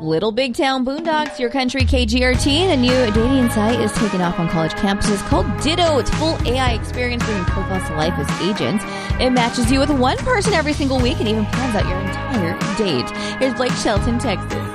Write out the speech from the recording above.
Little Big Town Boondocks, Your Country KGRT, the new dating site is taking off on college campuses called Ditto. It's full AI experience bringing profiles to life as agents. It matches you with one person every single week and even plans out your entire date. Here's Blake Shelton, Texas.